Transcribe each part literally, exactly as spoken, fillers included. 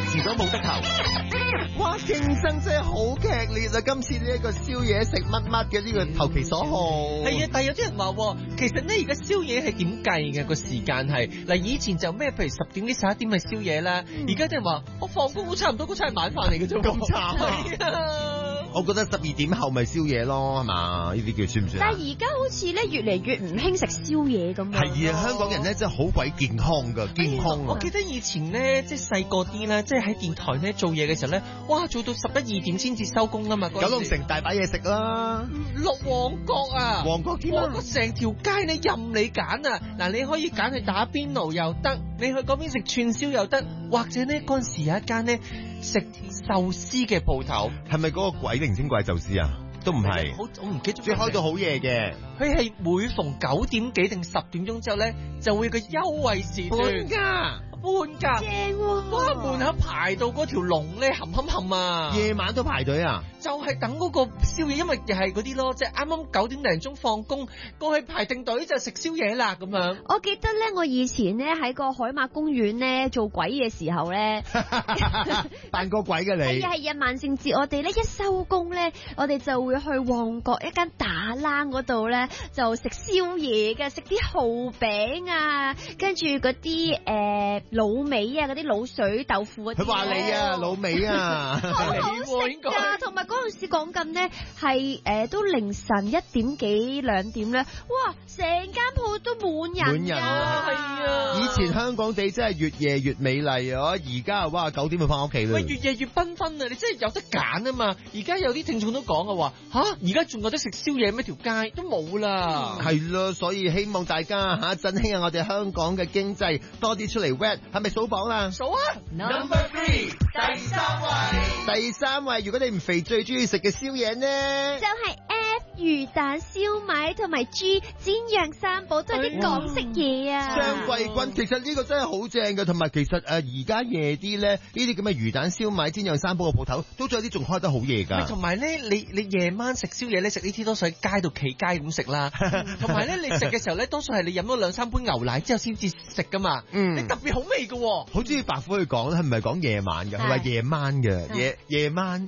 遲早冇得求。哇，競爭真係好劇烈啊！今次呢一個宵夜食乜乜嘅呢個投其所好。 係啊，但係有啲人話，其實咧而家宵夜係點計嘅個時間係嗱，以前就咩，譬如十點幾十一點係宵夜啦，而家啲人話我放工都差唔多，嗰餐係晚飯嚟嘅啫。 咁慘啊！我覺得十二點後咪宵夜咯，係嘛？呢啲叫算唔算？ 但係而家好似咧越嚟越唔興食宵夜咁樣。 係啊，香港人咧真係好鬼健康噶，健康啊！ 我記得以前咧，即係細個啲咧，即係喺電台咧做嘢嘅時候咧，哇，做到十一二點先至收工啊嘛！ 九龍城大把嘢食啦， 落旺角啊， 旺角添啊， 旺角成條街你任你揀啊！嗱，你可以揀去打邊爐又得，你去嗰邊食串燒又得，或者咧嗰陣時有一間咧食壽司嘅鋪頭， 係咪嗰個鬼靈精怪壽司啊？都唔係， 好我唔記得咗。 即係開到好夜嘅， 佢係每逢九點幾定十點鐘之後咧，就會有個優惠時段。 半價， 半價， 正喎！ 哇，門口排到嗰條龍咧，冚冚冚啊！ 夜晚都排隊啊！ 就係等嗰個宵夜，因為又係嗰啲咯，即係啱啱九點零鐘放工，過去排定隊就食宵夜啦咁樣。 我記得咧，我以前咧喺個海馬公園咧做鬼嘅時候咧， 扮個鬼嘅你。 係啊係啊，萬聖節我哋咧一收工咧，我哋就會去旺角一間打冷嗰度咧，就食宵夜嘅，食啲蠔餅啊，跟住嗰啲誒滷味啊，嗰啲滷水豆腐嗰啲。 佢話你啊，滷味啊， 好好食噶，同埋嗰陣時講緊咧係誒都凌晨一點幾兩點咧，哇！成間鋪都滿人， 滿人啊， 係啊！ 以前香港地真係越夜越美麗啊，而家哇九點就翻屋企啦。 喂，越夜越繽紛啊！你真係有得揀啊嘛！而家有啲聽眾都講啊話吓，而家仲有得食宵夜咩？條街都冇啦。 係咯，所以希望大家吓振興下我哋香港嘅經濟，多啲出嚟 rap， 係咪數榜啦？ 數啊 ！Number three， 第三位。 第三位，如果你唔肥，最中意食嘅宵夜呢？ 就係 F 魚蛋燒賣同埋 G 煎釀三寶，都係啲港式嘢啊！ 雙季軍，其實呢個真係好正嘅，同埋其實誒而家夜啲咧，呢啲咁嘅魚蛋燒賣、煎釀三寶嘅鋪頭，都仲有啲仲開得好夜㗎。 同埋咧，你你夜晚食宵夜咧，食呢啲多數喺街度企街咁食啦。同埋咧，你食嘅時候咧，多數係你飲咗兩三杯牛奶之後先至食㗎嘛。嗯，你特別好味㗎。 好中意白虎去講，係唔係講夜晚嘅？係話夜晚嘅，夜夜晚。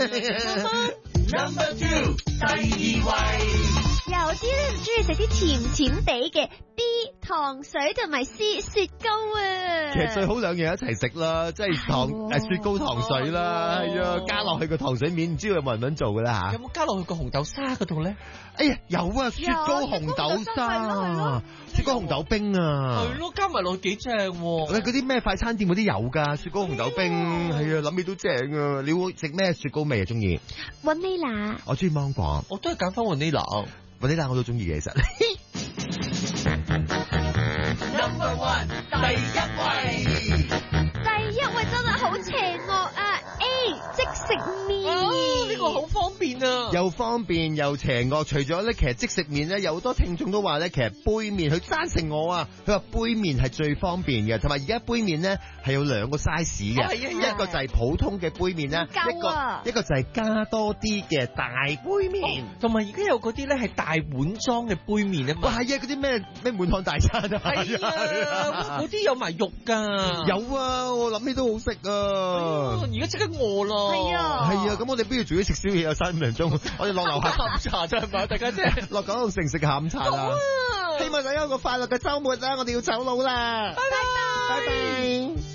Number two， 第二位。 有啲咧中意食啲甜甜地嘅 B 糖水同埋 C 雪糕啊。 其實最好兩樣一齊食啦，即係糖誒雪糕糖水啦，係啊，加落去個糖水面，唔知有冇人搵做㗎啦吓？ 有冇加落去個紅豆沙嗰度咧？ 哎呀，有啊，雪糕紅豆沙，雪糕紅豆冰啊， 係咯，加埋落去幾正喎。 嗰啲咩快餐店嗰啲有㗎，雪糕紅豆冰，係啊，諗起都正啊。你會食咩雪糕味啊？中意？ 雲呢拿。 我中意芒果。 我都係揀翻雲呢拿。 雲呢拿我都中意嘅，其實。 Number one， 第一位。 第一位真係好邪惡啊 ！A 即食麵。 哦，呢個好方便啊！ 又方便又邪惡。除咗咧，其實即食麵咧，有好多聽眾都話咧，其實杯麵佢贊成我啊。佢話杯麵係最方便嘅，同埋而家杯麵咧係有兩個 size 嘅，一個就係普通嘅杯麵啦，一個一個就係加多啲嘅大杯麵。 同埋而家有嗰啲咧係大碗裝嘅杯麵啊嘛。 哇，係啊，嗰啲咩咩滿漢大餐啊， 係啊，嗰啲有埋肉㗎。 有啊，我諗起都好食啊。 而家即刻餓啦。 係啊， 係啊，咁我哋不如做啲食宵夜有三五零鐘，我哋落樓下下午茶啫係嘛，大家即係落九龍城食下午茶啦。希望大家有個快樂嘅週末啦，我哋要走佬啦。 拜拜。 拜拜。